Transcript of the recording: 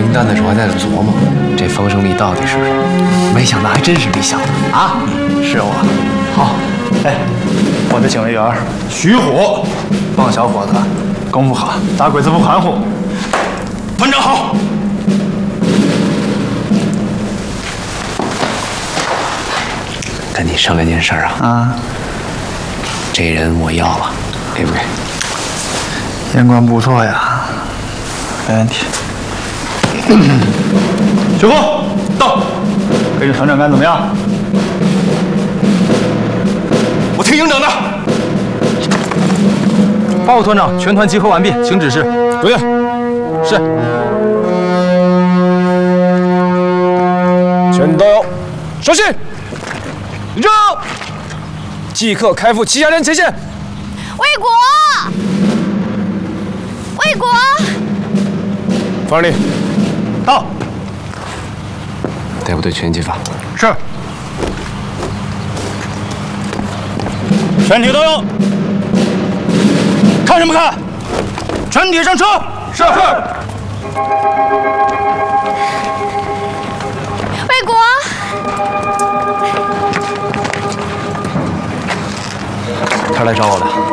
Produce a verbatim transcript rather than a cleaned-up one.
名单的时候还在这琢磨，这方胜利到底是谁？没想到还真是李想啊！是我。好，哎，我的警卫员徐虎，棒小伙子，功夫好，打鬼子不含糊。团长好。跟你商量件事啊。啊。这人我要了，给不给？验官不错呀，没问题。徐虎，到，跟着团长干怎么样？我听营长的。报告团长，全团集合完毕，请指示。主任，是。全都有，收信。立正，即刻开赴旗下人前线。 卫国，卫国。 方胜利，到。带部队全进发。是。全体都有。看什么看？全体上车。是。 卫国。 他是来找我的。